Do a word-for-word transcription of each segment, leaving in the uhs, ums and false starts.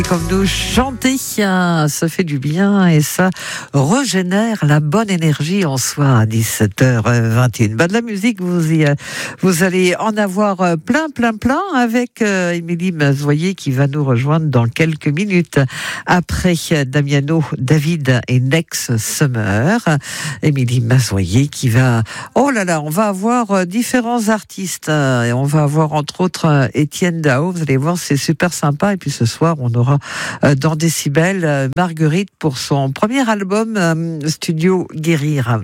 Comme nous, chanter, ça fait du bien et ça régénère la bonne énergie en soi à dix-sept heures vingt et une. Bah, de la musique, vous, y, vous allez en avoir plein, plein, plein avec euh, Émilie Mazoyer qui va nous rejoindre dans quelques minutes. Après Damiano, David et Next Summer, Émilie Mazoyer qui va... Oh là là, on va avoir différents artistes et on va avoir entre autres Étienne Dao. Vous allez voir, c'est super sympa. Et puis ce soir, on aura dans Décibel Marguerite pour son premier album Studio Guérir.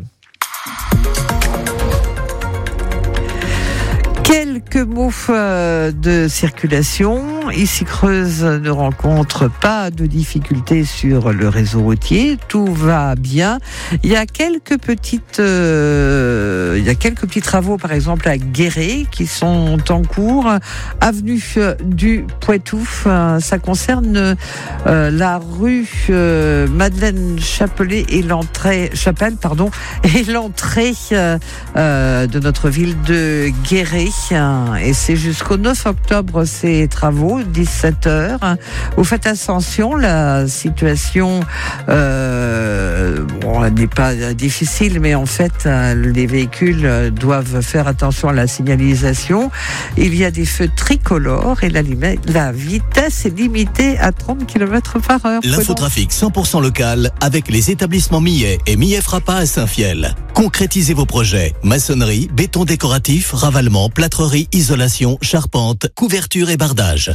Quelques mots de circulation. Ici Creuse ne rencontre pas de difficultés sur le réseau routier. Tout va bien. Il y a quelques petites, euh, il y a quelques petits travaux, par exemple à Guéret, qui sont en cours. Avenue du Poitou. Ça concerne euh, la rue euh, Madeleine Chapelet et l'entrée Chapelle, pardon, et l'entrée euh, euh, de notre ville de Guéret. Et c'est jusqu'au neuf octobre ces travaux, dix-sept heures. Vous faites attention, la situation euh, bon, elle n'est pas difficile, mais en fait, les véhicules doivent faire attention à la signalisation. Il y a des feux tricolores et la, la vitesse est limitée à trente kilomètres par heure. L'infotrafic cent pour cent local avec les établissements Millet et Millet Frappa à Saint-Fiel. Concrétisez vos projets. Maçonnerie, béton décoratif, ravalement, plâtrerie, isolation, charpente, couverture et bardage.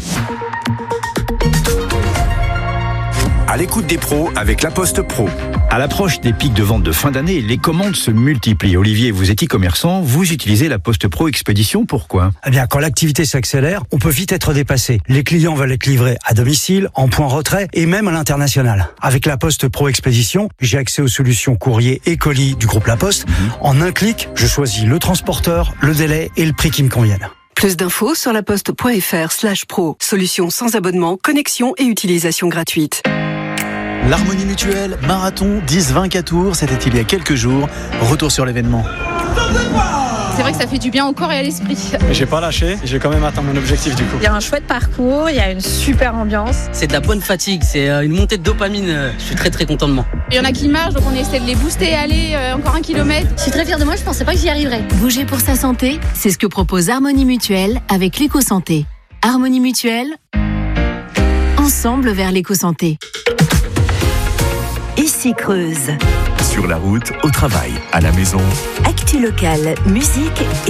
À l'écoute des pros avec La Poste Pro. À l'approche des pics de vente de fin d'année, les commandes se multiplient. Olivier, vous êtes e-commerçant, vous utilisez La Poste Pro Expédition, pourquoi ? Eh bien, quand l'activité s'accélère, on peut vite être dépassé. Les clients veulent être livrés à domicile, en point retrait et même à l'international. Avec La Poste Pro Expédition, j'ai accès aux solutions courrier et colis du groupe La Poste. Mmh. En un clic, je choisis le transporteur, le délai et le prix qui me conviennent. Plus d'infos sur laposte.fr slash pro. Solution sans abonnement, connexion et utilisation gratuite. L'Harmonie Mutuelle, marathon, dix vingt tours, c'était il y a quelques jours. Retour sur l'événement. C'est vrai que ça fait du bien au corps et à l'esprit. Mais j'ai pas lâché, j'ai quand même atteint mon objectif du coup. Il y a un chouette parcours, il y a une super ambiance. C'est de la bonne fatigue, c'est une montée de dopamine, je suis très très content de moi. Il y en a qui marchent, donc on essaie de les booster, aller euh, encore un kilomètre. Je suis très fière de moi, je pensais pas que j'y arriverais. Bouger pour sa santé, c'est ce que propose Harmonie Mutuelle avec l'éco-santé. Harmonie Mutuelle, ensemble vers l'éco-santé. Ici Creuse. Sur la route, au travail, à la maison. Actu locale, musique et